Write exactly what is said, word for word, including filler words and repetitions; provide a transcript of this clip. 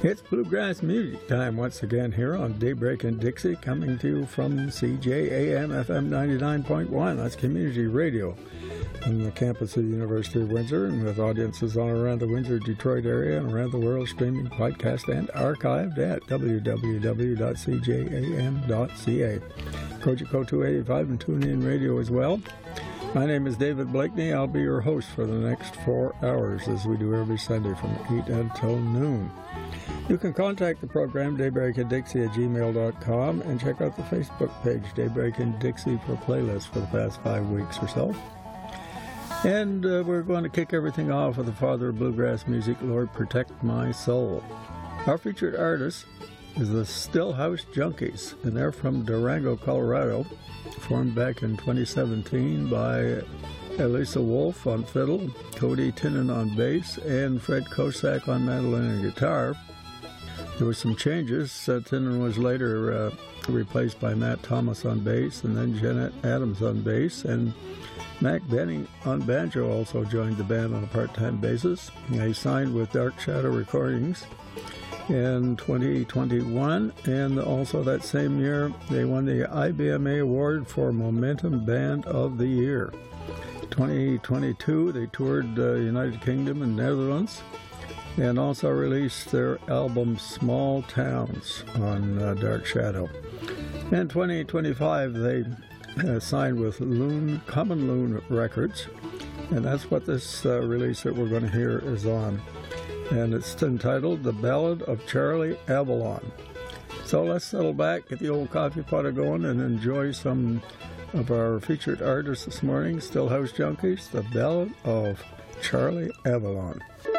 It's Bluegrass Music time once again here on Daybreak in Dixie, coming to you from C J A M F M ninety-nine point one. That's community radio on the campus of the University of Windsor, and with audiences all around the Windsor, Detroit area and around the world, streaming, podcast, and archived at w w w dot c j a m dot c a. Kojiko two eighty-five and TuneIn Radio as well. My name is David Blakeney. I'll be your host for the next four hours, as we do every Sunday from eight until noon. You can contact the program, daybreak in dixie at gmail dot com, and check out the Facebook page, Daybreak in Dixie, for playlists for the past five weeks or so. And uh, we're going to kick everything off with the father of bluegrass music, Lord Protect My Soul. Our featured artist is the Stillhouse Junkies, and they're from Durango, Colorado, formed back in twenty seventeen by Elisa Wolf on fiddle, Cody Tinnon on bass, and Fred Kosak on mandolin and guitar. There were some changes. Uh, Tinnon was later uh, replaced by Matt Thomas on bass, and then Jeanette Adams on bass, and Mac Benning on banjo also joined the band on a part-time basis. They signed with Dark Shadow Recordings in twenty twenty-one, and also that same year they won the I B M A Award for Momentum Band of the Year. twenty twenty-two they toured the United Kingdom and Netherlands, and also released their album Small Towns on uh, Dark Shadow. In twenty twenty-five they uh, signed with Loon, Common Loon Records, and that's what this uh, release that we're going to hear is on. And it's entitled The Ballad of Charlie Avalon. So let's settle back, get the old coffee pot going, and enjoy some of our featured artists this morning, Stillhouse Junkies, The Ballad of Charlie Avalon.